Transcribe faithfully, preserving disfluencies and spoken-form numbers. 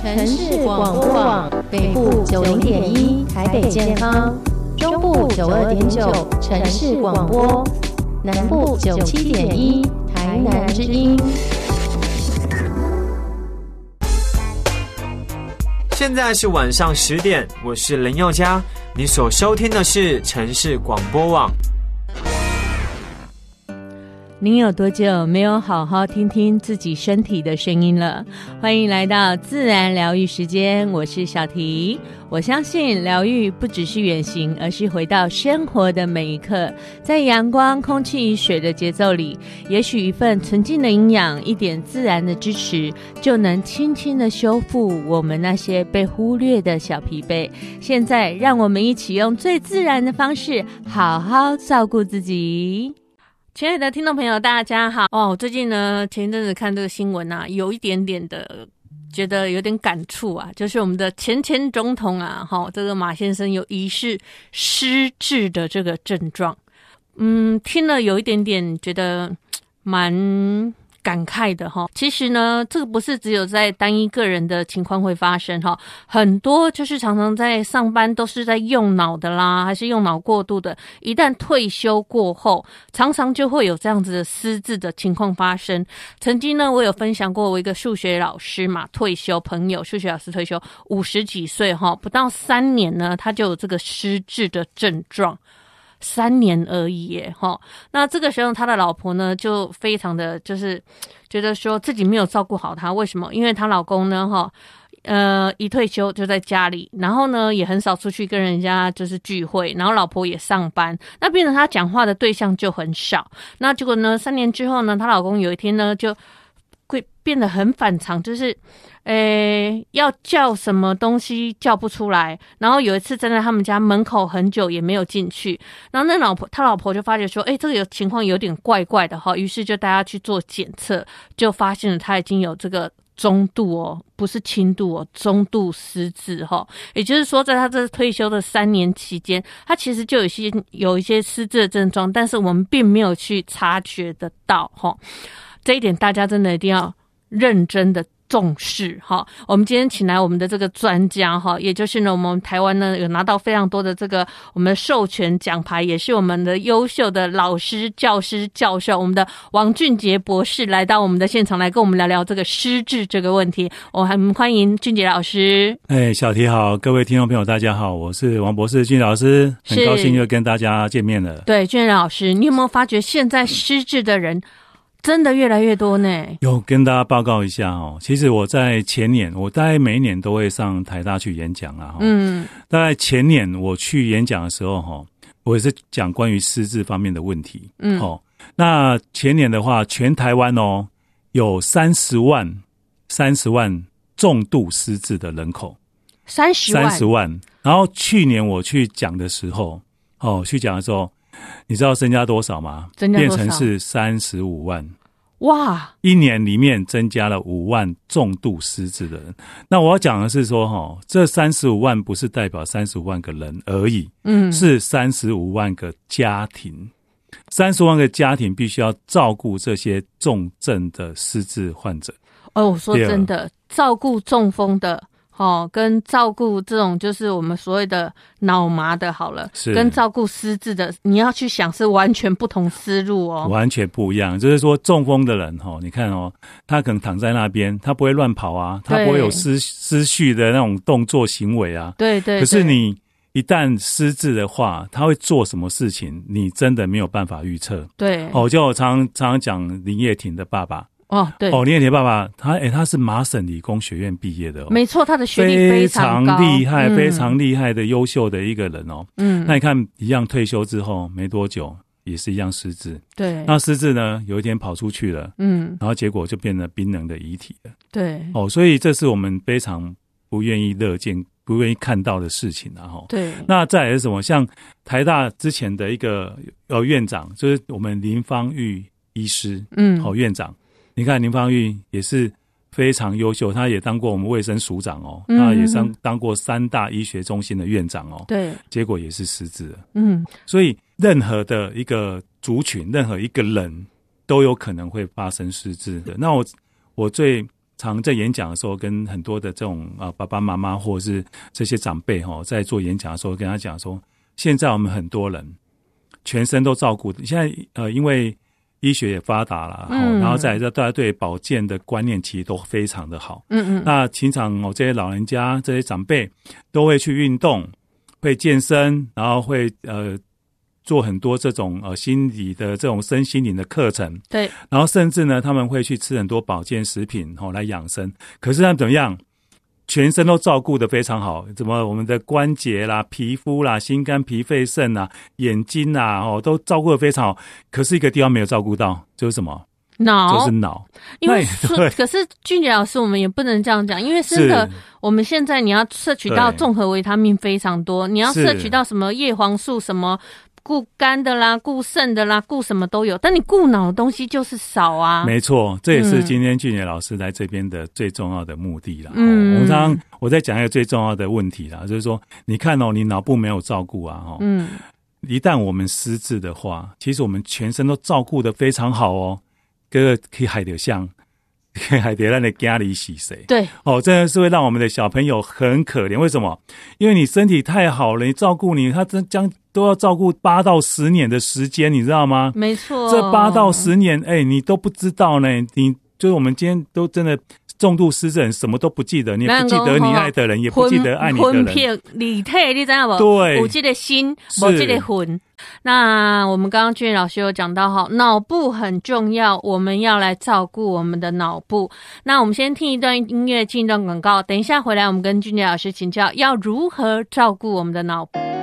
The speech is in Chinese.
城市广播网北部九零点一台北健康，中部九二点九城市广播，南部九七点一台南之音。 现在是晚上十点，我是林宥嘉，你所收听的是城市广播网。 您有多久没有好好听听自己身体的声音了？欢迎来到自然疗愈时间，我是小提。我相信疗愈不只是远行，而是回到生活的每一刻，在阳光、空气、水的节奏里，也许一份纯净的营养，一点自然的支持，就能轻轻的修复我们那些被忽略的小疲惫。现在让我们一起用最自然的方式，好好照顾自己。亲爱的听众朋友大家好哦，我最近呢前一阵子看这个新闻啊，有一点点的觉得有点感触啊，就是我们的前前总统啊，齁，这个马先生有疑似失智的这个症状。嗯，听了有一点点觉得蛮感慨的齁。其实呢，这个不是只有在单一个人的情况会发生齁，很多就是常常在上班都是在用脑的啦，还是用脑过度的，一旦退休过后，常常就会有这样子的失智的情况发生。曾经呢，我有分享过我一个数学老师嘛，退休朋友，数学老师退休五十几岁齁，不到三年呢，他就有这个失智的症状。三年而已耶齁，那这个时候他的老婆呢就非常的就是觉得说自己没有照顾好他，为什么？因为她老公呢齁呃一退休就在家里，然后呢也很少出去跟人家就是聚会，然后老婆也上班，那变成他讲话的对象就很少。那结果呢三年之后呢，她老公有一天呢就会变得很反常，就是诶要叫什么东西叫不出来，然后有一次站在他们家门口很久也没有进去，然后那老婆他老婆就发觉说诶这个情况有点怪怪的齁，于是就带他去做检测，就发现了他已经有这个中度哦，不是轻度哦，中度失智齁。也就是说在他这退休的三年期间，他其实就有一些有一些失智的症状，但是我们并没有去察觉得到齁。这一点大家真的一定要认真的重视哈。我们今天请来我们的这个专家哈，也就是呢我们台湾呢有拿到非常多的这个我们的授权奖牌，也是我们的优秀的老师、教师、教授，我们的王俊杰博士来到我们的现场来跟我们聊聊这个失智这个问题。我们欢迎俊杰老师。 哎，小提好，各位听众朋友大家好，我是王博士俊老师，很高兴又跟大家见面了。 对，俊杰老师，你有没有发觉现在失智的人真的越来越多呢？ 有跟大家报告一下哦，其实我在前年，我大概每一年都会上台大去演讲啊。嗯，大概前年我去演讲的时候哈，我也是讲关于失智方面的问题。嗯，好，那前年的话，全台湾哦有三十万三十万重度失智的人口， 三十万， 三十万。然后去年我去讲的时候，哦，去讲的时候。你知道增加多少吗？ 增加多少？ 变成是三十五万。 哇！ 一年里面增加了五万重度失智的人。那我要讲的是说，哈，这三十五万不是代表三十五万个人而已，嗯，是三十五万个家庭，三十万个家庭必须要照顾这些重症的失智患者。 哦，我说真的，照顾中风的。哦，跟照顾这种就是我们所谓的脑麻的好了，跟照顾失智的，你要去想是完全不同思路哦， 完全不一样。就是说中风的人哦，你看哦，他可能躺在那边，他不会乱跑啊，他不会有失失序的那种动作行为啊。 对 对, 对。 可是你一旦失智的话，他会做什么事情，你真的没有办法预测。 对。 哦，就我常常常讲林叶婷的爸爸。 哦，对哦，林叶婷爸爸，他诶、欸，他是麻省理工学院毕业的哦， 没错，他的学历非常高， 非常厉害、嗯，非常厉害的优秀的一个人哦。嗯，那你看，一样退休之后没多久，也是一样失智。 对， 那失智呢，有一天跑出去了，嗯，然后结果就变成冰冷的遗体了。 对， 哦，所以这是我们非常不愿意乐见、不愿意看到的事情啊。哈， 对。 那再来是什么？像台大之前的一个呃院长，就是我们林芳玉医师，嗯，好、哦、院长。你看林芳玉也是非常优秀，他也当过我们卫生署长哦，嗯、他也当当过三大医学中心的院长哦，对，结果也是失智了。嗯，所以任何的一个族群，任何一个人都有可能会发生失智的。那我我最常在演讲的时候，跟很多的这种啊、呃、爸爸妈妈或者是这些长辈哈、哦，在做演讲的时候，跟他讲说，现在我们很多人全身都照顾，现在呃因为医学也发达了，嗯，然后再来大家对保健的观念其实都非常的好，嗯嗯，那平常哦这些老人家这些长辈都会去运动，会健身，然后会呃做很多这种呃心理的这种身心灵的课程， 对， 然后甚至呢他们会去吃很多保健食品哦来养生，可是他们怎么样？全身都照顾得非常好，怎么我们的关节啦、皮肤啦、心肝脾肺肾啊、眼睛啊，哦，都照顾得非常好。可是一个地方没有照顾到，就是什么？ 脑， 就是脑。 因为可是俊杰老师，我们也不能这样讲，因为真的，我们现在你要摄取到综合维他命非常多，你要摄取到什么叶黄素什么。顾肝的啦，顾肾的啦，顾什么都有，但你顾脑的东西就是少啊。 没错，这也是今天俊杰老师来这边的最重要的目的啦。嗯，我常常我在讲一个最重要的问题啦，就是说，你看哦，你脑部没有照顾啊，哦，嗯，一旦我们失智的话，其实我们全身都照顾得非常好哦，哥哥可以海得像。海蝶让你家里洗谁？ 对哦，真的是会让我们的小朋友很可怜。为什么？因为你身体太好了，你照顾你，他真将都要照顾八到十年的时间，你知道吗？ 没错， 这八到十年，哎、欸，你都不知道呢。你就是我们今天都真的重度失智人，什么都不记得，你也不记得你爱的人，也不记得爱你的人。 魂片理体，你知道不？ 对， 有这个心，没这个魂。那我们刚刚俊杰老师有讲到哈，脑部很重要，我们要来照顾我们的脑部。那我们先听一段音乐，进一段广告，等一下回来我们跟俊杰老师请教要如何照顾我们的脑部。